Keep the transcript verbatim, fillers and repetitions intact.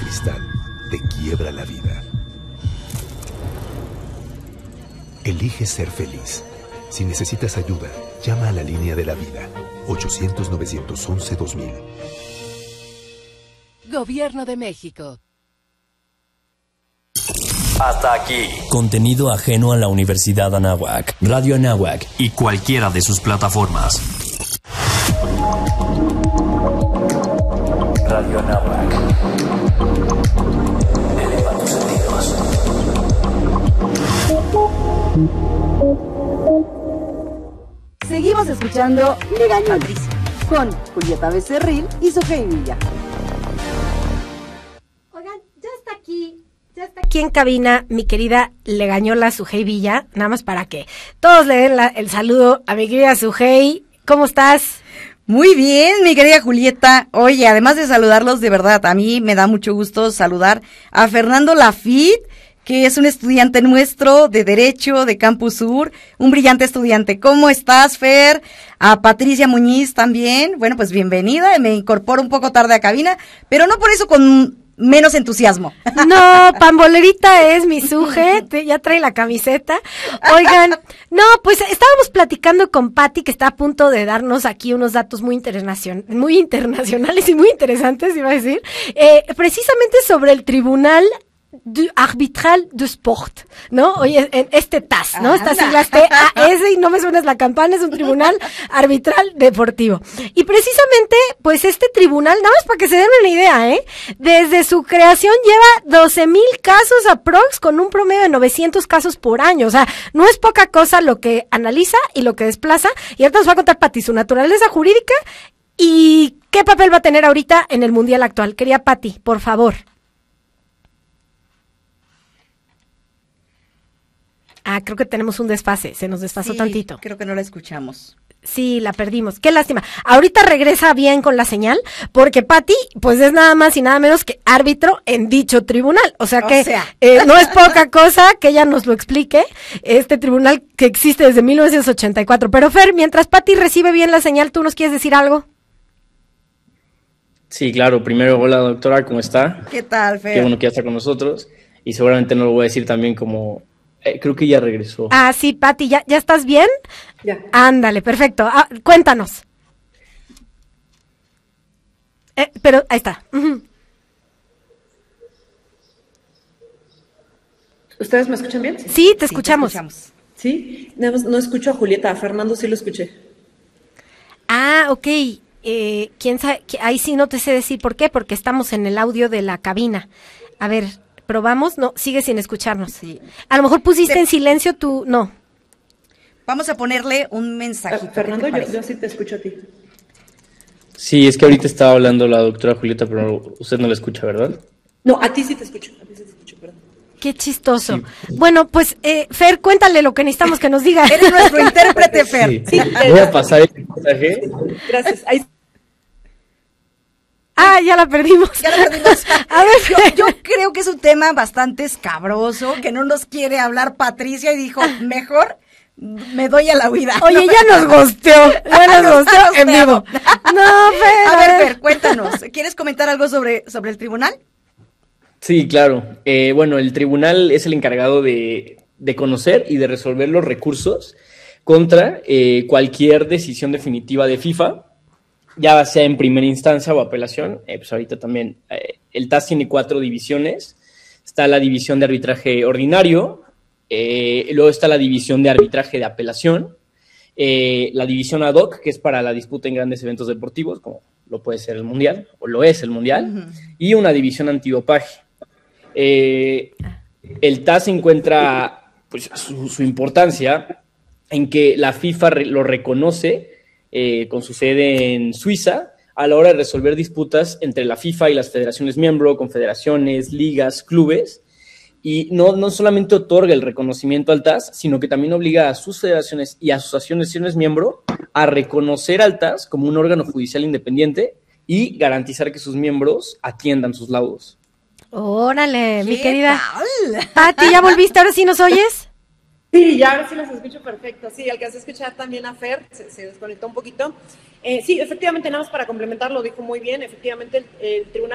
amistad te quiebra la vida. Elige ser feliz. Si necesitas ayuda, llama a la línea de la vida. ochocientos, novecientos once, dos mil. Gobierno de México. Hasta aquí. Contenido ajeno a la Universidad Anáhuac, Radio Anáhuac y cualquiera de sus plataformas. Radio Anáhuac. Eleva tus sentidos. Seguimos escuchando Legañó Patricia con Julieta Becerril y Sujei Villa. Oigan, ya está aquí, ya está aquí en cabina mi querida Legañola Sujei Villa, nada más para que todos le den la, el saludo a mi querida Sujei. ¿Cómo estás? Muy bien, mi querida Julieta. Oye, además de saludarlos, de verdad, a mí me da mucho gusto saludar a Fernando Lafitte, que es un estudiante nuestro de Derecho de Campus Sur, un brillante estudiante. ¿Cómo estás, Fer? A Patricia Muñiz también. Bueno, pues bienvenida. Me incorporo un poco tarde a cabina, pero no por eso con menos entusiasmo. No, pambolerita es mi suje, ya trae la camiseta. Oigan, no, pues estábamos platicando con Pati, que está a punto de darnos aquí unos datos muy internacion- muy internacionales y muy interesantes, iba a decir, eh, precisamente sobre el Tribunal du Arbitral du Sport, ¿no? Oye, en este T A S, ¿no? Estas siglas T A S, y no me suena la campana, es un tribunal arbitral deportivo. Y precisamente, pues este tribunal, nada más para que se den una idea, ¿eh? Desde su creación lleva doce mil casos aprox, con un promedio de novecientos casos por año. O sea, no es poca cosa lo que analiza y lo que desplaza. Y ahorita nos va a contar Pati su naturaleza jurídica y qué papel va a tener ahorita en el mundial actual. Quería Pati, por favor. Ah, creo que tenemos un desfase, se nos desfasó Sí, tantito. Creo que no la escuchamos. Sí, la perdimos, qué lástima. Ahorita regresa bien con la señal, porque Pati, pues es nada más y nada menos que árbitro en dicho tribunal. O sea O que sea. Eh, no es poca cosa que ella nos lo explique, este tribunal que existe desde mil novecientos ochenta y cuatro. Pero Fer, mientras Pati recibe bien la señal, ¿tú nos quieres decir algo? Sí, claro. Primero, hola doctora, ¿cómo está? ¿Qué tal, Fer? Qué bueno que ya está con nosotros. Y seguramente no lo voy a decir también como... Eh, creo que ya regresó. Ah, sí, Pati, ¿ya, ya estás bien? Ya. Ándale, perfecto. Ah, cuéntanos. Eh, pero, ahí está. Uh-huh. ¿Ustedes me escuchan bien? Sí, te escuchamos. Sí, te escuchamos. Sí, nada más no escucho a Julieta, a Fernando sí lo escuché. Ah, ok. Eh, ¿quién sabe? Ahí sí no te sé decir por qué, porque estamos en el audio de la cabina. A ver, probamos. No, sigue sin escucharnos. Sí. A lo mejor pusiste Te- en silencio tu... No. Vamos a ponerle un Ah, mensajito. Fernando, ¿qué te yo, parece? yo sí te escucho a ti. Sí, es que ahorita estaba hablando la doctora Julieta, pero usted no la escucha, ¿verdad? No, a ti sí te escucho, a ti sí te escucho, perdón. Qué chistoso. Bueno, pues, eh, Fer, cuéntale lo que necesitamos que nos diga. Eres nuestro intérprete, Fer. Sí. Voy a pasar el mensaje. Gracias. Ahí... Ah, ya la perdimos. Ya la perdimos. A ver, Yo, yo creo que es un tema bastante escabroso, que no nos quiere hablar Patricia y dijo, mejor me doy a la huida. oye, No, ya nos gosteó. Ya nos Nos gosteó ha en gosteado. vivo. No, Fer. A ver, Fer, cuéntanos. ¿Quieres comentar algo sobre, sobre el tribunal? Sí, claro. Eh, bueno, el tribunal es el encargado de, de conocer y de resolver los recursos contra eh, cualquier decisión definitiva de FIFA, ya sea en primera instancia o apelación. Eh, pues ahorita también eh, el T A S tiene cuatro divisiones. Está la división de arbitraje ordinario, eh, luego está la división de arbitraje de apelación, eh, la división ad hoc, que es para la disputa en grandes eventos deportivos, como lo puede ser el Mundial, o lo es el Mundial, uh-huh. y una división antidopaje. Eh, el T A S encuentra pues, su, su importancia en que la FIFA re, lo reconoce eh, con su sede en Suiza a la hora de resolver disputas entre la FIFA y las federaciones miembro, confederaciones, ligas, clubes, y no, no solamente otorga el reconocimiento al T A S, sino que también obliga a sus federaciones y asociaciones miembro a reconocer al T A S como un órgano judicial independiente y garantizar que sus miembros atiendan sus laudos. Órale, mi querida. Tal? Pati, ¿ya volviste? ¿Ahora sí nos oyes? Sí, ya ahora sí las escucho perfecto. Sí, alcancé a escuchar también a Fer, se, se desconectó un poquito. Eh, sí, efectivamente, nada más para complementar, lo dijo muy bien. Efectivamente, el, el tribunal